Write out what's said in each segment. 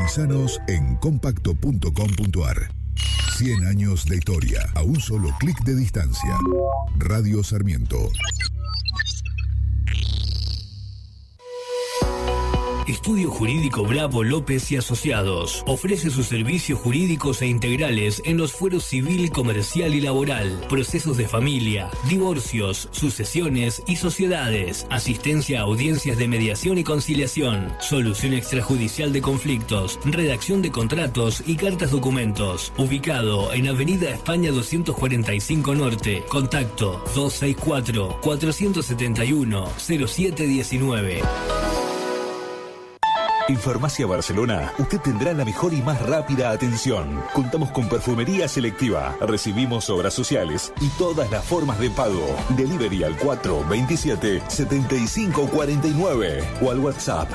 Sintonizanos en compacto.com.ar. 100 años de historia a un solo clic de distancia. Radio Sarmiento. Estudio Jurídico Bravo López y Asociados. Ofrece sus servicios jurídicos e integrales en los fueros civil, comercial y laboral, procesos de familia, divorcios, sucesiones y sociedades, asistencia a audiencias de mediación y conciliación, solución extrajudicial de conflictos, redacción de contratos y cartas documentos. Ubicado en Avenida España 245 Norte. Contacto 264-471-0719. En Farmacia Barcelona, usted tendrá la mejor y más rápida atención. Contamos con perfumería selectiva, recibimos obras sociales y todas las formas de pago. Delivery al 427-7549 o al WhatsApp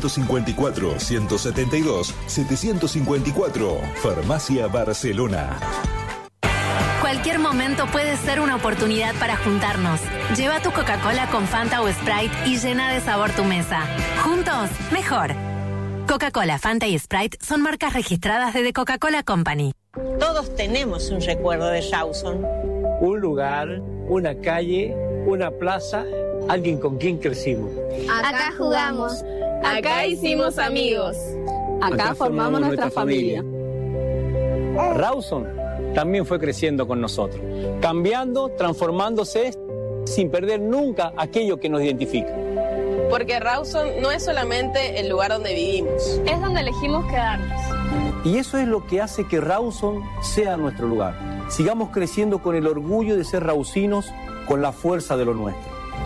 154-172-754. Farmacia Barcelona. Cualquier momento puede ser una oportunidad para juntarnos. Lleva tu Coca-Cola con Fanta o Sprite y llena de sabor tu mesa. Juntos, mejor. Coca-Cola, Fanta y Sprite son marcas registradas de The Coca-Cola Company. Todos tenemos un recuerdo de Rawson. Un lugar, una calle, una plaza, alguien con quien crecimos. Acá jugamos. Acá hicimos amigos. Acá formamos nuestra familia. Rawson también fue creciendo con nosotros, cambiando, transformándose, sin perder nunca aquello que nos identifica. Porque Rawson no es solamente el lugar donde vivimos. Es donde elegimos quedarnos. Y eso es lo que hace que Rawson sea nuestro lugar. Sigamos creciendo con el orgullo de ser rawsinos, con la fuerza de lo nuestro.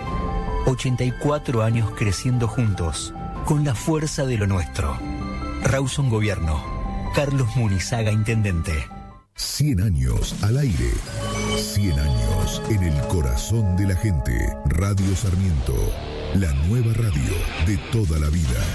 84 años creciendo juntos, con la fuerza de lo nuestro. Rawson Gobierno. Carlos Munizaga, Intendente. 100 años al aire. 100 años en el corazón de la gente. Radio Sarmiento. La nueva radio de toda la vida.